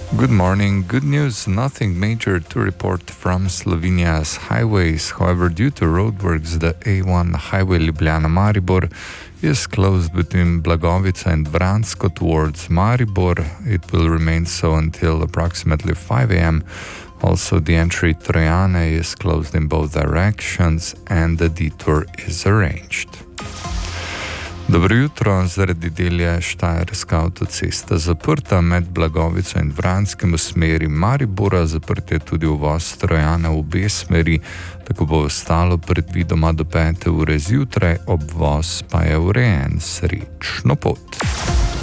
Good morning. Good news. Nothing major to report from Slovenia's highways. However, due to roadworks, the A1 highway Ljubljana-Maribor is closed between Blagovica and Vransko towards Maribor. It will remain so until approximately 5 a.m. Also, the entry Trojane is closed in both directions and the detour is arranged. Dobro jutro, zaradi del je Štajerska avtocesta zaprta med Blagovico in Vranskim v smeri Maribora, zaprt je tudi uvoz Trojane v obe smeri, tako bo ostalo predvidoma do 5. ure zjutraj, obvoz pa je urejen. Srečno pot!